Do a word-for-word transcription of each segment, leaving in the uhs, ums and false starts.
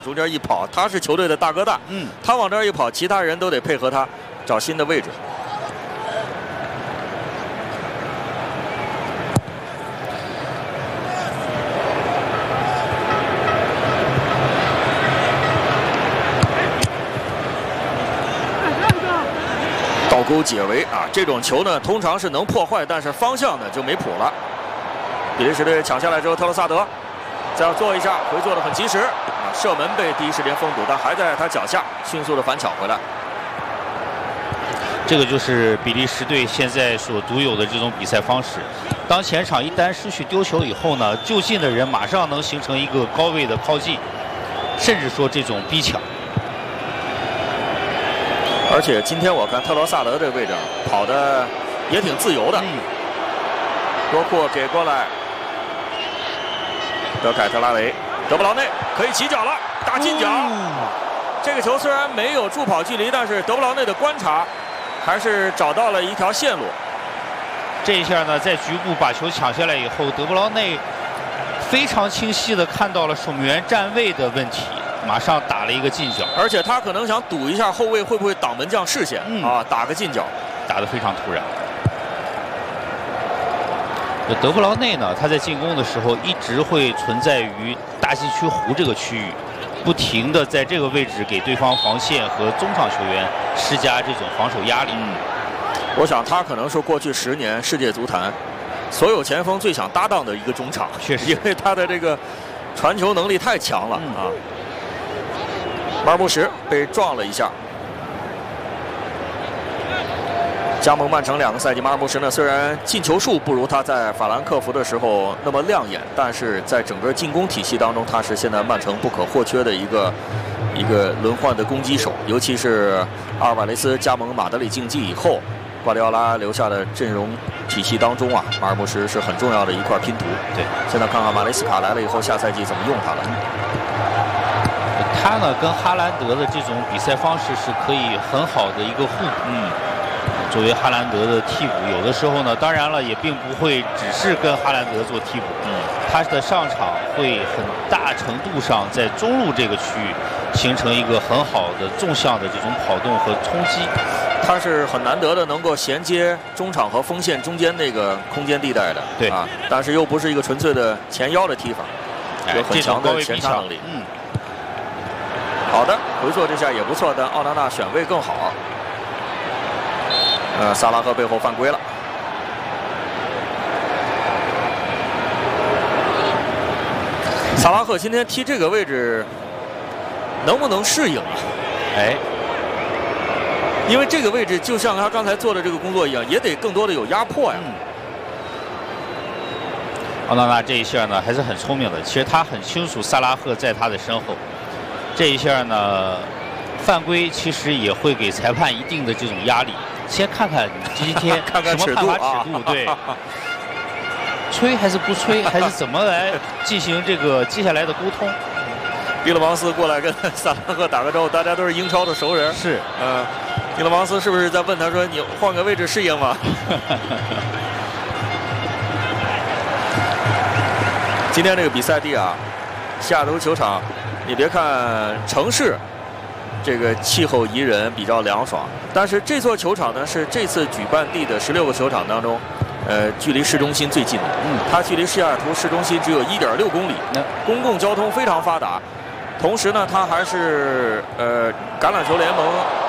中间一跑，他是球队的大哥大，嗯，他往这儿一跑，其他人都得配合他找新的位置。倒钩解围啊，这种球呢，通常是能破坏，但是方向呢就没谱了。比利时队抢下来之后，特罗萨德再要做一下，回做的很及时。 射门被第一时间封堵，但还在他脚下，迅速的反抢回来。 这个就是比利时队现在所独有的这种比赛方式。当前场一旦失去丢球以后呢，就近的人马上能形成一个高位的靠近，甚至说这种逼抢。 而且今天我看特罗萨德这个位置跑的也挺自由的。嗯、多库给过来，德凯特拉维。 德布劳内可以起脚了，大近角。嗯、这个球虽然没有助跑距离，但是德布劳内的观察还是找到了一条线路。 这一下呢，在局部把球抢下来以后，德布劳内非常清晰地看到了守门员站位的问题，马上打了一个近角。 而且他可能想赌一下后卫会不会挡门将视线、嗯、啊，打个近角， 打得非常突然。 德布劳内呢，他在进攻的时候一直会存在于大禁区弧这个区域，不停的在这个位置给对方防线和中场球员施加这种防守压力。嗯， 我想他可能是过去十年世界足坛所有前锋最想搭档的一个中场， 确实， 因为他的这个传球能力太强了、嗯、啊。马尔穆什被撞了一下。 加盟曼城两个赛季，马尔穆什呢虽然进球数不如他在法兰克福的时候那么亮眼，但是在整个进攻体系当中，他是现在曼城不可或缺的一个一个轮换的攻击手。尤其是阿尔瓦雷斯加盟马德里竞技以后，瓜迪奥拉留下的阵容体系当中啊，马尔穆什是很重要的一块拼图。对，现在看看马雷斯卡来了以后，下赛季怎么用他了。 他呢跟哈兰德的这种比赛方式是可以很好的一个互补。嗯。 作为哈兰德的替补，有的时候呢，当然了，也并不会只是跟哈兰德做替补。嗯，他的上场会很大程度上在中路这个区域形成一个很好的纵向的这种跑动和冲击。 他是很难得的能够衔接中场和锋线中间那个空间地带的。对啊，但是又不是一个纯粹的前腰的踢法，有很强的前插能力。嗯，好的，回做这下也不错，但奥纳纳选位更好。 呃，萨拉赫背后犯规了。萨拉赫今天踢这个位置能不能适应啊？哎，因为这个位置就像他刚才做的这个工作一样，也得更多的有压迫呀。嗯、 奥纳纳这一下呢还是很聪明的，其实他很清楚萨拉赫在他的身后，这一下呢犯规其实也会给裁判一定的这种压力。 先看看你今天看看什么判罚尺度，对，吹还是不吹，还是怎么来进行这个接下来的沟通？ 蒂勒芒斯过来跟萨拉赫打个招呼，大家都是英超的熟人。 是， 嗯，蒂勒芒斯是不是在问他说：“你换个位置适应吗？”今天这个比赛地啊，西雅图球场，你别看城市。 这个气候宜人，比较凉爽。但是这座球场呢，是这次举办地的十六个球场当中，呃，距离市中心最近的。嗯，它距离西雅图市中心只有一点六公里，嗯、公共交通非常发达。同时呢，它还是呃橄榄球联盟，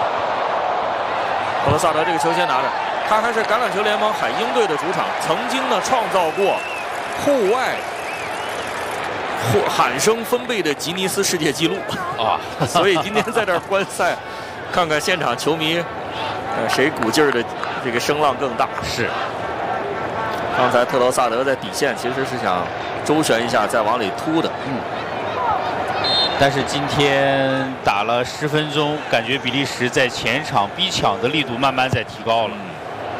格罗萨德这个球先拿着，它还是橄榄球联盟海鹰队的主场，曾经呢创造过户外。 或喊声分贝的吉尼斯世界纪录啊！所以今天在这儿观赛，看看现场球迷，呃，谁鼓劲儿的这个声浪更大？是。刚才特罗萨德在底线其实是想周旋一下再往里突的，嗯。 但是今天打了十分钟，感觉比利时在前场逼抢的力度慢慢在提高了。嗯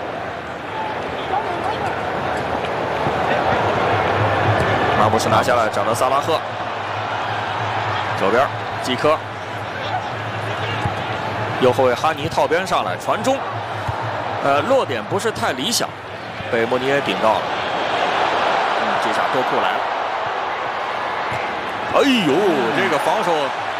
马尔穆什拿下来，找到萨拉赫，左边基科，右后卫哈尼套边上来传中，呃，落点不是太理想，被莫尼耶顶到了。嗯，这下多库来了。哎呦，这个防守